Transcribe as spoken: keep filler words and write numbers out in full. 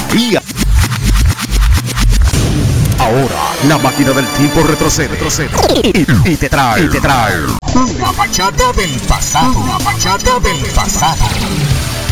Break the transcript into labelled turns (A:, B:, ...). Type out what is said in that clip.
A: Y ahora, la máquina del tiempo retrocede, retrocede y, y te trae, y te trae
B: la bachata del pasado, la bachata del pasado.